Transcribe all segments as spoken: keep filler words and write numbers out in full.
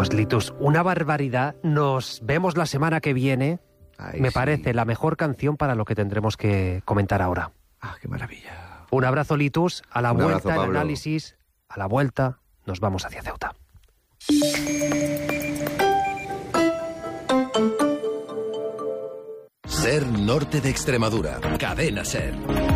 Pues Litus, una barbaridad. Nos vemos la semana que viene. Ay, Me sí. parece la mejor canción para lo que tendremos que comentar ahora. Ah, qué maravilla. Un abrazo, Litus. A la Un vuelta, abrazo, el Pablo. análisis. A la vuelta, nos vamos hacia Ceuta. Ser Norte de Extremadura. Cadena Ser.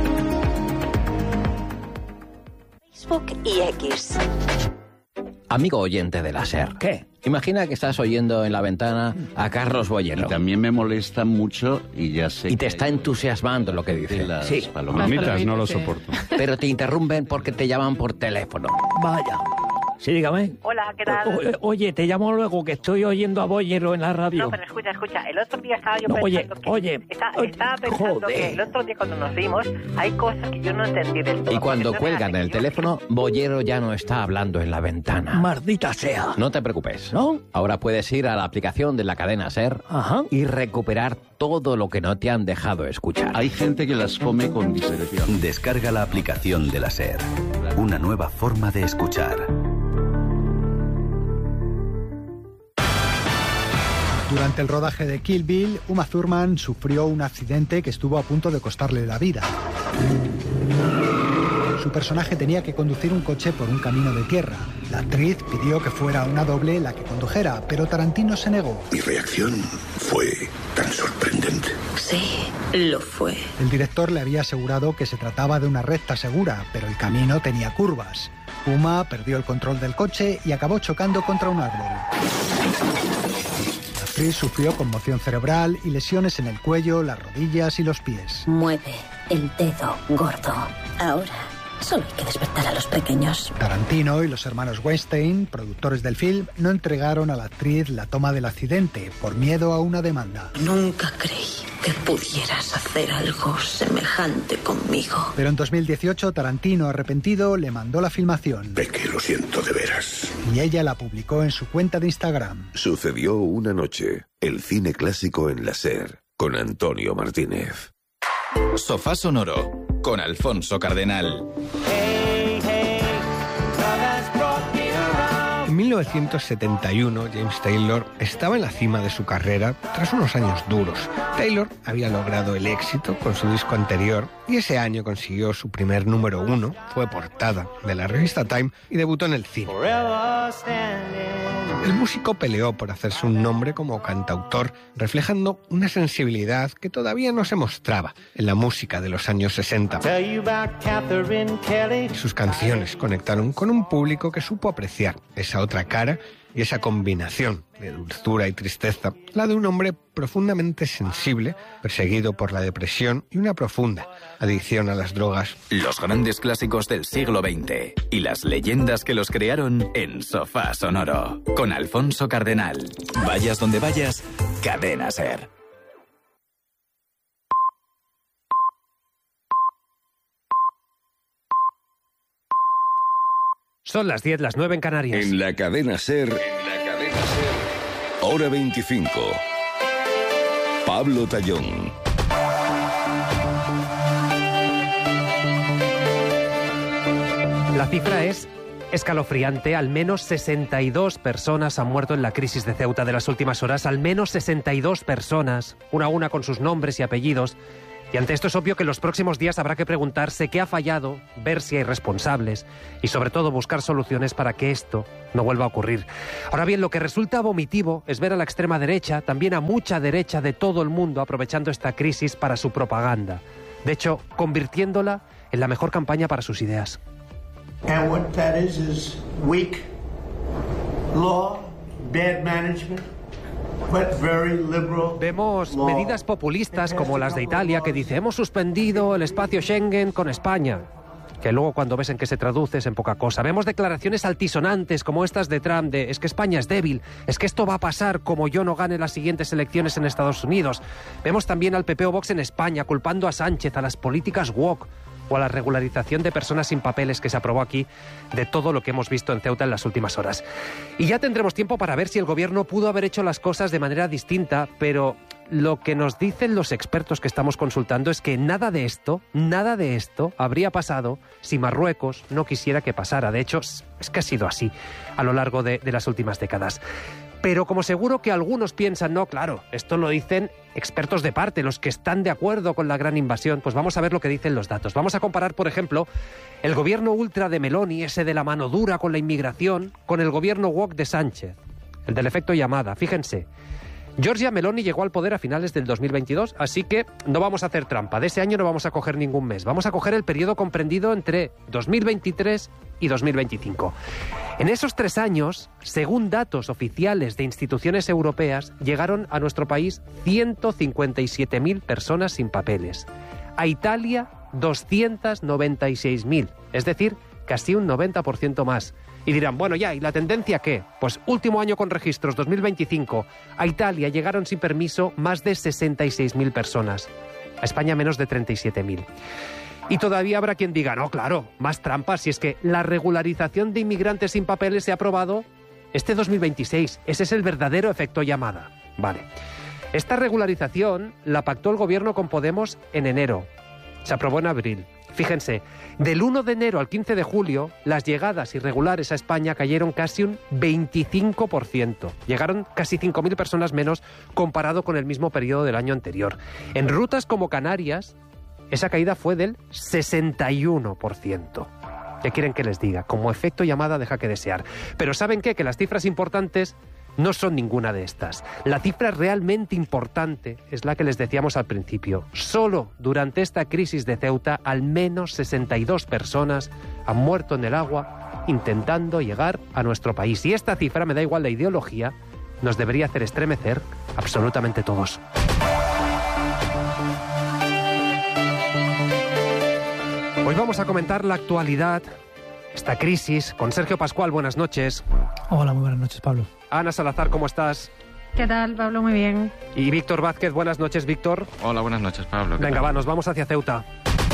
Facebook y X. Amigo oyente de la SER. ¿Qué? Imagina que estás oyendo en la ventana a Carlos Boyero. Y también me molesta mucho y ya sé Y te que está hay entusiasmando lo que dice. de las Sí. palomitas. Mamitas, no lo soporto. Pero te interrumpen porque te llaman por teléfono. Vaya. Sí, dígame. Hola, ¿qué tal? O- o- oye, te llamo luego que estoy oyendo a Boyero en la radio. No, pero escucha, escucha. El otro día estaba yo No, oye, pensando que... oye, Está- oye, estaba pensando joder. que el otro día cuando nos vimos hay cosas que yo no entendí del todo. Y cuando Porque cuelgan son el las que yo- teléfono, Boyero ya no está hablando en la ventana. Maldita sea. No te preocupes. ¿No? Ahora puedes ir a la aplicación de la cadena SER Ajá. y recuperar todo lo que no te han dejado escuchar. Hay gente que las come con discreción. Descarga la aplicación de la SER. Una nueva forma de escuchar. Durante el rodaje de Kill Bill, Uma Thurman sufrió un accidente que estuvo a punto de costarle la vida. Su personaje tenía que conducir un coche por un camino de tierra. La actriz pidió que fuera una doble la que condujera, pero Tarantino se negó. Mi reacción fue tan sorprendente. Sí, lo fue. El director le había asegurado que se trataba de una recta segura, pero el camino tenía curvas. Uma perdió el control del coche y acabó chocando contra un árbol. La actriz sufrió conmoción cerebral y lesiones en el cuello, las rodillas y los pies. Mueve el dedo gordo. Ahora, solo hay que despertar a los pequeños. Tarantino y los hermanos Weinstein, productores del film, no entregaron a la actriz la toma del accidente por miedo a una demanda. Nunca creí que pudieras hacer algo semejante conmigo. Pero en dos mil dieciocho, Tarantino, arrepentido, le mandó la filmación. Peque, lo siento de veras. Y ella la publicó en su cuenta de Instagram. Sucedió una noche. El cine clásico en la SER. Con Antonio Martínez. Sofá Sonoro. Con Alfonso Cardenal. En mil novecientos setenta y uno, James Taylor estaba en la cima de su carrera tras unos años duros. Taylor había logrado el éxito con su disco anterior y ese año consiguió su primer número uno, fue portada de la revista Time y debutó en el cine. El músico peleó por hacerse un nombre como cantautor, reflejando una sensibilidad que todavía no se mostraba en la música de los años sesenta. Sus canciones conectaron con un público que supo apreciar esa otra cara y esa combinación de dulzura y tristeza, la de un hombre profundamente sensible, perseguido por la depresión y una profunda adicción a las drogas. Los grandes clásicos del siglo veinte y las leyendas que los crearon en Sofá Sonoro. Con Alfonso Cardenal. Vayas donde vayas, Cadena Ser. Son las diez, las nueve en Canarias. En la cadena SER. En la cadena SER. Hora veinticinco. Pablo Tallón. La cifra es escalofriante. Al menos sesenta y dos personas han muerto en la crisis de Ceuta de las últimas horas. Al menos sesenta y dos personas, una a una con sus nombres y apellidos. Y ante esto es obvio que en los próximos días habrá que preguntarse qué ha fallado, ver si hay responsables y sobre todo buscar soluciones para que esto no vuelva a ocurrir. Ahora bien, lo que resulta vomitivo es ver a la extrema derecha, también a mucha derecha de todo el mundo, aprovechando esta crisis para su propaganda. De hecho, convirtiéndola en la mejor campaña para sus ideas. And what that is is weak law, bad management. Vemos medidas populistas como las de Italia que dice hemos suspendido el espacio Schengen con España, que luego cuando ves en qué se traduce es en poca cosa. Vemos declaraciones altisonantes como estas de Trump de es que España es débil, es que esto va a pasar como yo no gane las siguientes elecciones en Estados Unidos. Vemos también al P P o Vox en España culpando a Sánchez, a las políticas woke, o a la regularización de personas sin papeles que se aprobó aquí, de todo lo que hemos visto en Ceuta en las últimas horas. Y ya tendremos tiempo para ver si el gobierno pudo haber hecho las cosas de manera distinta, pero lo que nos dicen los expertos que estamos consultando es que nada de esto, nada de esto habría pasado si Marruecos no quisiera que pasara. De hecho, es que ha sido así a lo largo de, de las últimas décadas. Pero como seguro que algunos piensan, no, claro, esto lo dicen expertos de parte, los que están de acuerdo con la gran invasión, pues vamos a ver lo que dicen los datos. Vamos a comparar, por ejemplo, el gobierno ultra de Meloni, ese de la mano dura con la inmigración, con el gobierno woke de Sánchez, el del efecto llamada. Fíjense, Giorgia Meloni llegó al poder a finales del dos mil veintidós, así que no vamos a hacer trampa. De ese año no vamos a coger ningún mes. Vamos a coger el periodo comprendido entre dos mil veintitrés y dos mil veinticinco. En esos tres años, según datos oficiales de instituciones europeas, llegaron a nuestro país ciento cincuenta y siete mil personas sin papeles. A Italia, doscientos noventa y seis mil, es decir, casi un noventa por ciento más. Y dirán, bueno, ya, ¿y la tendencia qué? Pues último año con registros, dos mil veinticinco. A Italia llegaron sin permiso más de sesenta y seis mil personas. A España menos de treinta y siete mil. Y todavía habrá quien diga, no, claro, más trampas, si es que la regularización de inmigrantes sin papeles se ha aprobado este dos mil veintiséis. Ese es el verdadero efecto llamada. Vale. Esta regularización la pactó el gobierno con Podemos en enero. Se aprobó en abril. Fíjense, del uno de enero al quince de julio, las llegadas irregulares a España cayeron casi un veinticinco por ciento. Llegaron casi cinco mil personas menos comparado con el mismo periodo del año anterior. En rutas como Canarias, esa caída fue del sesenta y uno por ciento. ¿Qué quieren que les diga? Como efecto llamada deja que desear. Pero ¿saben qué? Que las cifras importantes no son ninguna de estas. La cifra realmente importante es la que les decíamos al principio. Solo durante esta crisis de Ceuta, al menos sesenta y dos personas han muerto en el agua intentando llegar a nuestro país. Y esta cifra, me da igual la ideología, nos debería hacer estremecer absolutamente todos. Hoy vamos a comentar la actualidad, esta crisis, con Sergio Pascual. Buenas noches. Hola, muy buenas noches, Pablo. Ana Salazar, ¿cómo estás? ¿Qué tal, Pablo? Muy bien. Y Víctor Vázquez, buenas noches, Víctor. Hola, buenas noches, Pablo. Venga, va, nos vamos hacia Ceuta.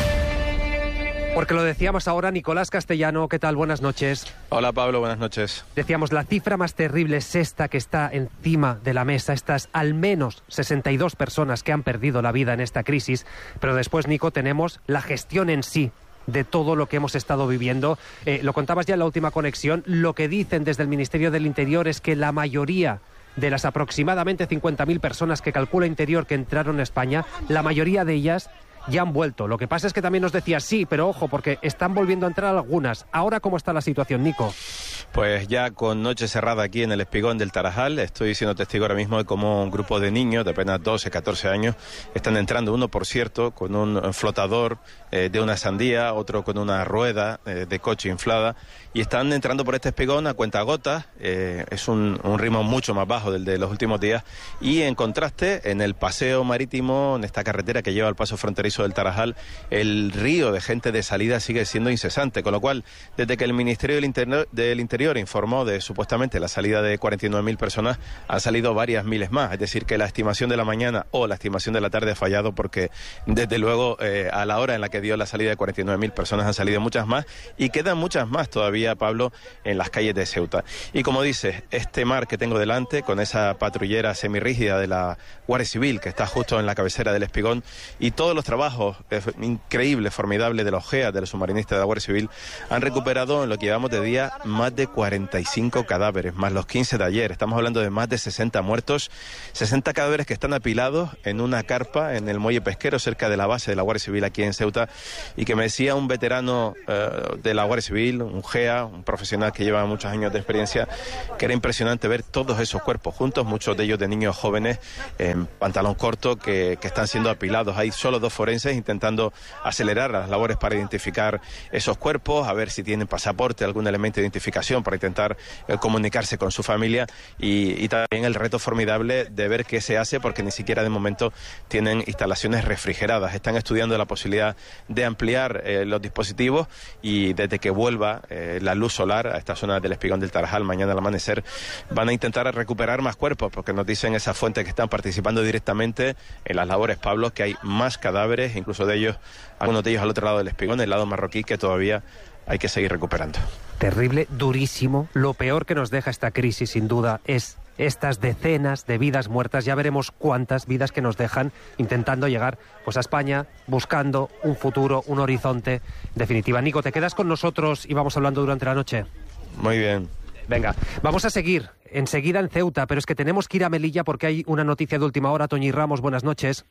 Porque lo decíamos ahora, Nicolás Castellano, ¿qué tal? Buenas noches. Hola, Pablo, buenas noches. Decíamos, la cifra más terrible es esta que está encima de la mesa, estas al menos sesenta y dos personas que han perdido la vida en esta crisis, pero después, Nico, tenemos la gestión en sí de todo lo que hemos estado viviendo. Eh, lo contabas ya en la última conexión, lo que dicen desde el Ministerio del Interior es que la mayoría de las aproximadamente cincuenta mil personas que calcula Interior que entraron a España, la mayoría de ellas ya han vuelto. Lo que pasa es que también nos decía, sí, pero ojo, porque están volviendo a entrar algunas. Ahora, ¿cómo está la situación, Nico? Pues ya con noche cerrada aquí en el Espigón del Tarajal, estoy siendo testigo ahora mismo de cómo un grupo de niños de apenas doce, catorce años están entrando, uno por cierto con un flotador eh, de una sandía, otro con una rueda eh, de coche inflada, y están entrando por este espigón a cuentagotas. Eh, es un, un ritmo mucho más bajo del de los últimos días, y en contraste, en el paseo marítimo, en esta carretera que lleva al paso fronterizo del Tarajal, el río de gente de salida sigue siendo incesante, con lo cual, desde que el Ministerio del Interior, del Interior informó de supuestamente la salida de cuarenta y nueve mil personas, han salido varias miles más, es decir, que la estimación de la mañana o la estimación de la tarde ha fallado, porque desde luego eh, a la hora en la que dio la salida de cuarenta y nueve mil personas han salido muchas más, y quedan muchas más todavía, Pablo, en las calles de Ceuta. Y como dices, este mar que tengo delante, con esa patrullera semirrígida de la Guardia Civil que está justo en la cabecera del espigón, y todos los trabajos eh, increíbles, formidables de los G E A, de los submarinistas de la Guardia Civil, han recuperado en lo que llevamos de día más de cuarenta y cinco cadáveres, más los quince de ayer. Estamos hablando de más de sesenta muertos, sesenta cadáveres que están apilados en una carpa en el muelle pesquero cerca de la base de la Guardia Civil aquí en Ceuta, y que me decía un veterano eh, de la Guardia Civil, un G E A, un profesional que lleva muchos años de experiencia, que era impresionante ver todos esos cuerpos juntos, muchos de ellos de niños jóvenes en pantalón corto que, que están siendo apilados. Hay solo dos forenses intentando acelerar las labores para identificar esos cuerpos, a ver si tienen pasaporte, algún elemento de identificación comunicación para intentar eh, comunicarse con su familia y, y también el reto formidable de ver qué se hace, porque ni siquiera de momento tienen instalaciones refrigeradas. Están estudiando la posibilidad de ampliar eh, los dispositivos y desde que vuelva eh, la luz solar a esta zona del Espigón del Tarajal mañana al amanecer van a intentar recuperar más cuerpos, porque nos dicen esas fuentes que están participando directamente en las labores, Pablo, que hay más cadáveres, incluso de ellos, algunos de ellos al otro lado del Espigón, el lado marroquí, que todavía hay que seguir recuperando. Terrible, durísimo. Lo peor que nos deja esta crisis, sin duda, es estas decenas de vidas muertas. Ya veremos cuántas vidas que nos dejan intentando llegar pues a España, buscando un futuro, un horizonte. En definitiva, Nico, ¿te quedas con nosotros y vamos hablando durante la noche? Muy bien. Venga, vamos a seguir enseguida en Ceuta, pero es que tenemos que ir a Melilla porque hay una noticia de última hora. Toñi Ramos, buenas noches.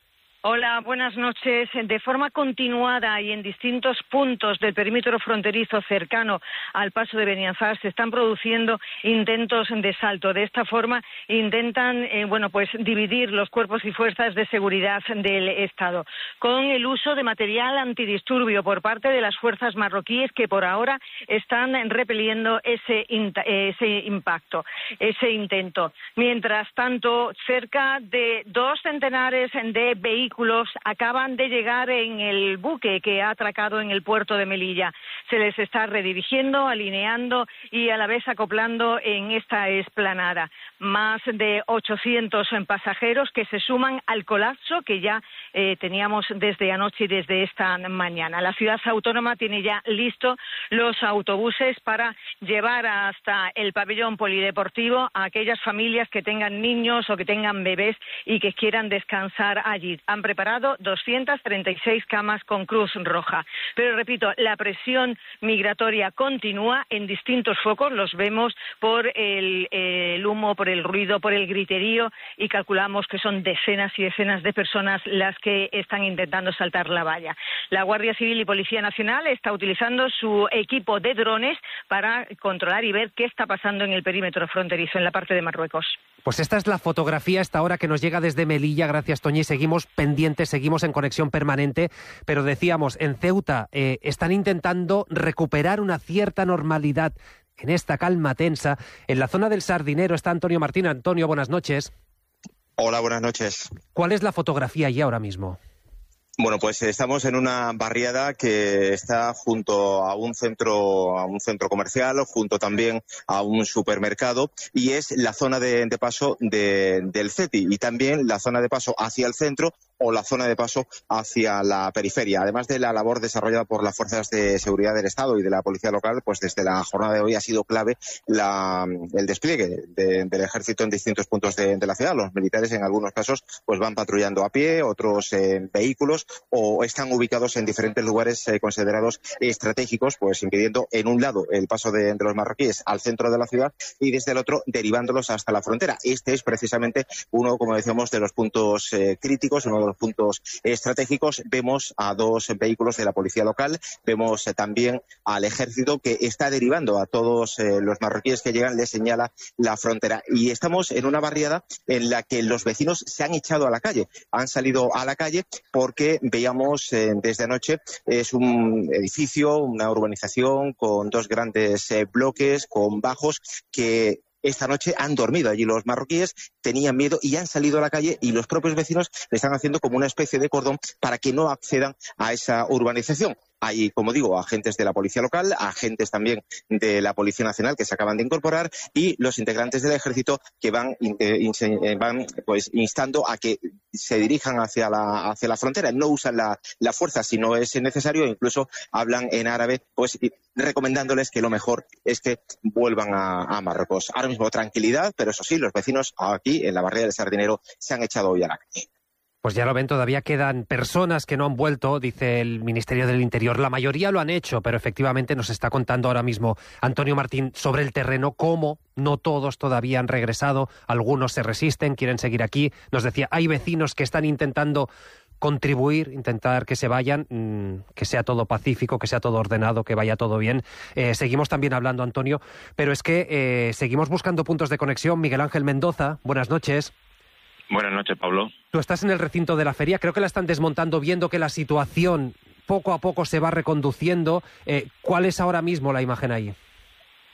Hola, buenas noches. De forma continuada y en distintos puntos del perímetro fronterizo cercano al paso de Beniazar se están produciendo intentos de salto. De esta forma intentan, eh, bueno, pues dividir los cuerpos y fuerzas de seguridad del Estado con el uso de material antidisturbio por parte de las fuerzas marroquíes que por ahora están repeliendo ese, ese impacto, ese intento. Mientras tanto, cerca de dos centenares de vehículos acaban de llegar en el buque que ha atracado en el puerto de Melilla. Se les está redirigiendo, alineando y a la vez acoplando en esta explanada. Más de ochocientos pasajeros que se suman al colapso que ya eh, teníamos desde anoche y desde esta mañana. La ciudad autónoma tiene ya listos los autobuses para llevar hasta el pabellón polideportivo a aquellas familias que tengan niños o que tengan bebés y que quieran descansar allí. Han preparado doscientas treinta y seis camas con Cruz Roja. Pero repito, la presión migratoria continúa en distintos focos. Los vemos por el, el humo, por el ruido, por el griterío y calculamos que son decenas y decenas de personas las que están intentando saltar la valla. La Guardia Civil y Policía Nacional está utilizando su equipo de drones para controlar y ver qué está pasando en el perímetro fronterizo en la parte de Marruecos. Pues esta es la fotografía esta hora que nos llega desde Melilla. Gracias, Toñi. Seguimos pendientes, seguimos en conexión permanente, pero decíamos, en Ceuta eh, están intentando recuperar una cierta normalidad en esta calma tensa. En la zona del Sardinero está Antonio Martín. Antonio, buenas noches. Hola, buenas noches. ¿Cuál es la fotografía allí ahora mismo? Bueno, pues estamos en una barriada que está junto a un centro, a un centro comercial, junto también a un supermercado, y es la zona de, de paso de, del CETI y también la zona de paso hacia el centro o la zona de paso hacia la periferia. Además de la labor desarrollada por las fuerzas de seguridad del Estado y de la policía local, pues desde la jornada de hoy ha sido clave la, el despliegue de, del ejército en distintos puntos de, de la ciudad. Los militares en algunos casos pues van patrullando a pie, otros en vehículos o están ubicados en diferentes lugares eh, considerados estratégicos, pues impidiendo en un lado el paso de, de los marroquíes al centro de la ciudad y desde el otro derivándolos hasta la frontera. Este es precisamente uno, como decíamos, de los puntos eh, críticos, uno de los puntos estratégicos. Vemos a dos vehículos de la policía local, vemos eh, también al ejército que está derivando a todos eh, los marroquíes que llegan, les señala la frontera. Y estamos en una barriada en la que los vecinos se han echado a la calle, han salido a la calle porque veíamos eh, desde anoche, es un edificio, una urbanización con dos grandes eh, bloques, con bajos que esta noche han dormido allí los marroquíes, tenían miedo y han salido a la calle y los propios vecinos le están haciendo como una especie de cordón para que no accedan a esa urbanización. Hay, como digo, agentes de la policía local, agentes también de la Policía Nacional que se acaban de incorporar y los integrantes del ejército que van, eh, van pues instando a que se dirijan hacia la, hacia la frontera. No usan la, la fuerza si no es necesario e incluso hablan en árabe, pues recomendándoles que lo mejor es que vuelvan a, a Marruecos. Ahora mismo tranquilidad, pero eso sí, los vecinos aquí en la barriada del Sardinero se han echado hoy a la calle. Pues ya lo ven, todavía quedan personas que no han vuelto, dice el Ministerio del Interior. La mayoría lo han hecho, pero efectivamente nos está contando ahora mismo Antonio Martín sobre el terreno cómo no todos todavía han regresado, algunos se resisten, quieren seguir aquí. Nos decía, hay vecinos que están intentando contribuir, intentar que se vayan, mmm, que sea todo pacífico, que sea todo ordenado, que vaya todo bien. Eh, seguimos también hablando, Antonio, pero es que eh, seguimos buscando puntos de conexión. Miguel Ángel Mendoza, buenas noches. Buenas noches, Pablo. Tú estás en el recinto de la feria, creo que la están desmontando, viendo que la situación poco a poco se va reconduciendo. Eh, ¿Cuál es ahora mismo la imagen ahí?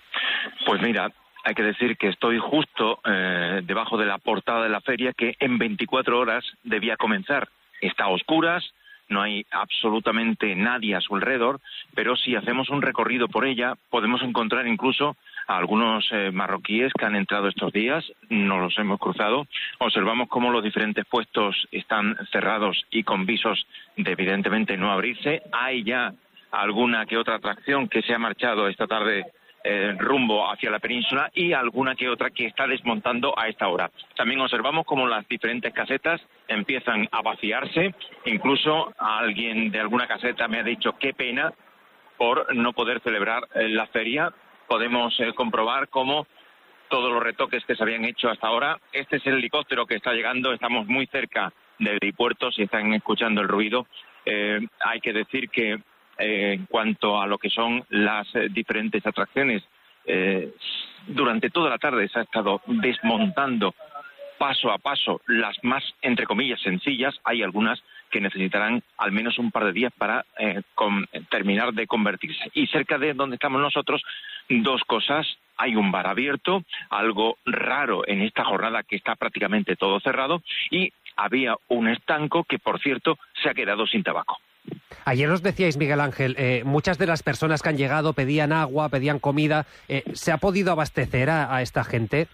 Pues mira, hay que decir que estoy justo eh, debajo de la portada de la feria, que en veinticuatro horas debía comenzar. Está a oscuras, no hay absolutamente nadie a su alrededor, pero si hacemos un recorrido por ella, podemos encontrar incluso a algunos eh, marroquíes que han entrado estos días, nos los hemos cruzado, observamos cómo los diferentes puestos están cerrados y con visos de evidentemente no abrirse. Hay ya alguna que otra atracción que se ha marchado esta tarde eh, rumbo hacia la península y alguna que otra que está desmontando a esta hora. También observamos cómo las diferentes casetas empiezan a vaciarse, incluso alguien de alguna caseta me ha dicho qué pena por no poder celebrar eh, la feria. Podemos eh, comprobar cómo todos los retoques que se habían hecho hasta ahora, este es el helicóptero que está llegando, estamos muy cerca del aeropuerto, si están escuchando el ruido. Eh, hay que decir que eh, en cuanto a lo que son las eh, diferentes atracciones, eh, durante toda la tarde se ha estado desmontando paso a paso las más, entre comillas, sencillas. Hay algunas que necesitarán al menos un par de días para eh, con, terminar de convertirse. Y cerca de donde estamos nosotros, dos cosas. Hay un bar abierto, algo raro en esta jornada que está prácticamente todo cerrado, y había un estanco que, por cierto, se ha quedado sin tabaco. Ayer os decíais, Miguel Ángel, eh, muchas de las personas que han llegado pedían agua, pedían comida. Eh, ¿Se ha podido abastecer a, a esta gente?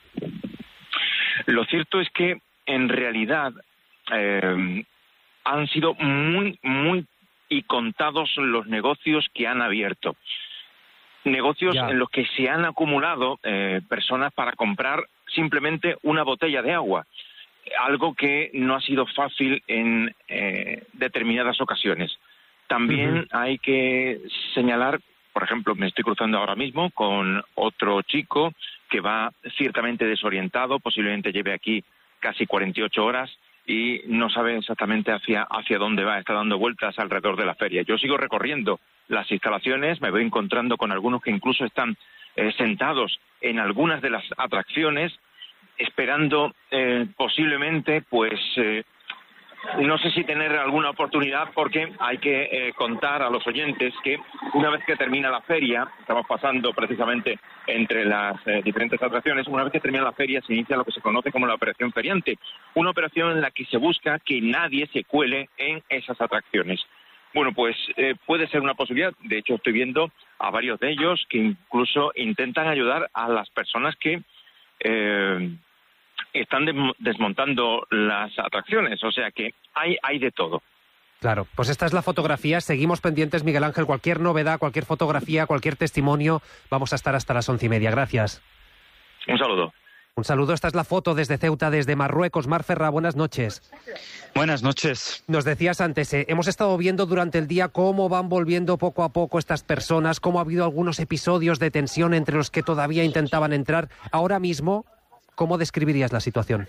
Lo cierto es que, en realidad, eh, han sido muy, muy y contados los negocios que han abierto. Negocios ya. En los que se han acumulado eh, personas para comprar simplemente una botella de agua. Algo que no ha sido fácil en eh, determinadas ocasiones. También uh-huh. hay que señalar, por ejemplo, me estoy cruzando ahora mismo con otro chico que va ciertamente desorientado, posiblemente lleve aquí casi cuarenta y ocho horas y no sabe exactamente hacia, hacia dónde va, está dando vueltas alrededor de la feria. Yo sigo recorriendo las instalaciones, me voy encontrando con algunos que incluso están eh, sentados en algunas de las atracciones, esperando eh, posiblemente, pues, eh, no sé si tener alguna oportunidad, porque hay que eh, contar a los oyentes que una vez que termina la feria, estamos pasando precisamente entre las eh, diferentes atracciones, una vez que termina la feria se inicia lo que se conoce como la operación feriante, una operación en la que se busca que nadie se cuele en esas atracciones. Bueno, pues eh, puede ser una posibilidad. De hecho, estoy viendo a varios de ellos que incluso intentan ayudar a las personas que eh, están desmontando las atracciones. O sea que hay, hay de todo. Claro, pues esta es la fotografía. Seguimos pendientes, Miguel Ángel. Cualquier novedad, cualquier fotografía, cualquier testimonio, vamos a estar hasta las once y media. Gracias. Un saludo. Un saludo, esta es la foto desde Ceuta, desde Marruecos. Mar Ferrá, buenas noches. Buenas noches. Nos decías antes, eh, hemos estado viendo durante el día cómo van volviendo poco a poco estas personas, cómo ha habido algunos episodios de tensión entre los que todavía intentaban entrar. Ahora mismo, ¿cómo describirías la situación?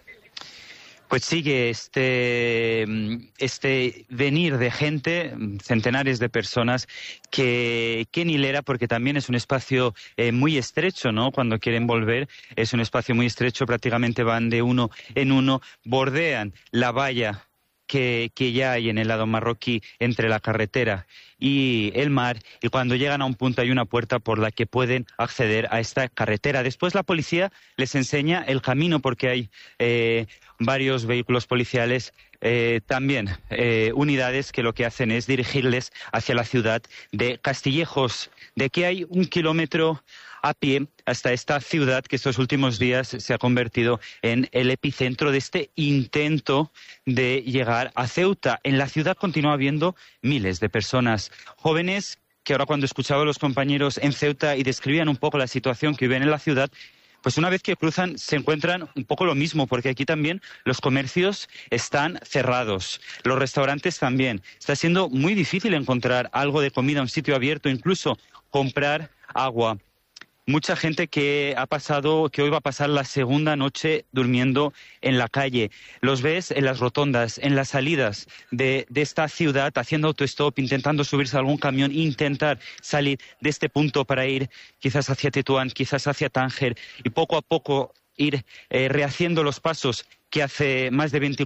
Pues sigue este, este venir de gente, centenares de personas, que, que en hilera, porque también es un espacio eh, muy estrecho, ¿no? Cuando quieren volver, es un espacio muy estrecho, prácticamente van de uno en uno, bordean la valla que, que ya hay en el lado marroquí entre la carretera y el mar, y cuando llegan a un punto hay una puerta por la que pueden acceder a esta carretera. Después la policía les enseña el camino, porque hay eh, varios vehículos policiales, eh, también eh, unidades que lo que hacen es dirigirles hacia la ciudad de Castillejos. De aquí hay un kilómetro a pie hasta esta ciudad que estos últimos días se ha convertido en el epicentro de este intento de llegar a Ceuta. En la ciudad continúa habiendo miles de personas jóvenes que ahora, cuando escuchaba a los compañeros en Ceuta y describían un poco la situación que viven en la ciudad, pues una vez que cruzan se encuentran un poco lo mismo, porque aquí también los comercios están cerrados, los restaurantes también. Está siendo muy difícil encontrar algo de comida, un sitio abierto, incluso comprar agua. Mucha gente que ha pasado, que hoy va a pasar la segunda noche durmiendo en la calle. Los ves en las rotondas, en las salidas de, de esta ciudad, haciendo autostop, intentando subirse a algún camión, intentar salir de este punto para ir quizás hacia Tetuán, quizás hacia Tánger, y poco a poco ir eh, rehaciendo los pasos que hace más de veinticuatro